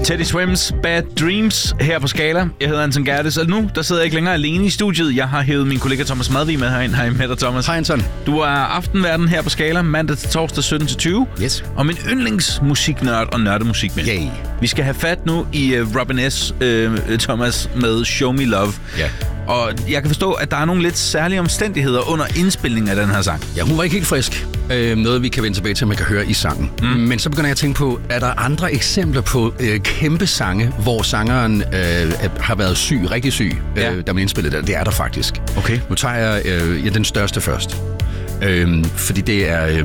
Teddy Swims Bad Dreams her på Skala. Jeg hedder Anton Gerdes, og nu der sidder jeg ikke længere alene i studiet. Jeg har hævet min kollega Thomas Madvig med herind. Hej med dig, Thomas. Hej, Anton. Du er aftenverden her på Skala, mandag til torsdag 17-20. Yes. Og min yndlingsmusiknørd og nørdemusik med. Yay. Vi skal have fat nu i Robin S., Thomas, med Show Me Love. Ja. Og jeg kan forstå, at der er nogle lidt særlige omstændigheder under indspilningen af den her sang. Ja, hun var ikke helt frisk. Noget, vi kan vende tilbage til, man kan høre i sangen. Men så begynder jeg at tænke på, er der andre eksempler på kæmpe sange, hvor sangeren har været syg, rigtig syg, da man indspillede det? Det er der faktisk. Okay. Nu tager jeg den største først. Fordi det er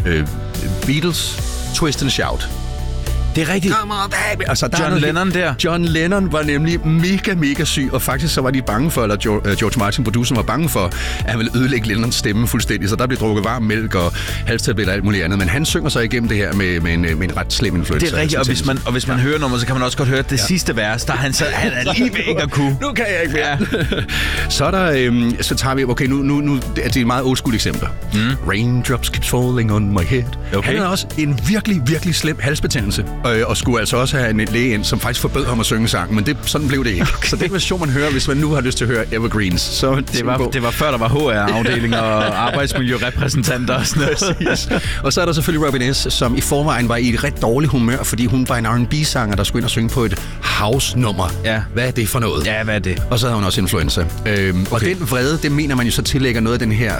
Beatles, Twist and Shout. Det er rigtigt. Come on, baby. Altså, John Lennon der. John Lennon var nemlig mega syg, og faktisk så var de bange for, eller George Martin, produceren, var bange for, at han ville ødelægge Lennons stemme fuldstændig, så der blev drukket varm mælk og halstabletter og alt muligt andet. Men han synger så igennem det her med en ret slem influencer. Det er rigtigt, og hvis man hører nummeret, så kan man også godt høre det sidste vers, der han er lige ved ikke at kunne. Nu kan jeg ikke mere. Så er der, så tager vi, okay, nu det er et meget old school eksempel. Raindrops keep falling on my head. Okay. Han har også en virkelig slem halsbetændelse, og skulle altså også have en læge ind, som faktisk forbød ham at synge sangen, men sådan blev det ikke. Okay. Så det er version, man hører, hvis man nu har lyst til at høre Evergreens. Så det var før, der var HR-afdeling og arbejdsmiljørepræsentanter og sådan noget. Og så er der selvfølgelig Robin S., som i forvejen var i et ret dårligt humør, fordi hun var en R&B-sanger, der skulle ind og synge på et house-nummer. Ja. Hvad er det for noget? Ja, hvad er det? Og så havde hun også influenza. Og den vrede, det mener man jo så tillægger noget af den her,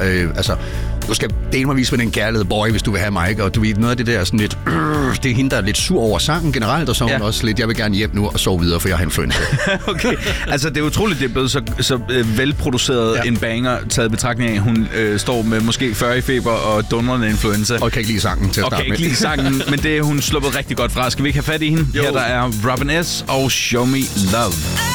du skal dele mig vise med den kærlighed, boy, hvis du vil have mig, ikke? Og du ved, noget af det der sådan lidt, det er hende, der er lidt sur over sangen generelt, og så hun også lidt, jeg vil gerne hjem nu og sove videre, for jeg har influenza. Okay, altså det er utroligt, det er blevet så velproduceret en banger, taget betragtning af, hun står med måske 40 i feber og dundrende influenza. Og kan ikke lide sangen til at starte med. Og kan ikke lide sangen, men det er hun sluppet rigtig godt fra. Skal vi ikke have fat i hende? Jo. Her der er Robin S. og Show Me Love.